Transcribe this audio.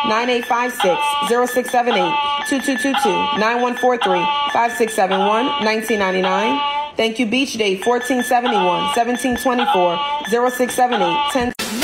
9856-0678, 2222-9143-5671, 1999. Thank you, Beach Day, 1471-1724, 0678, 10.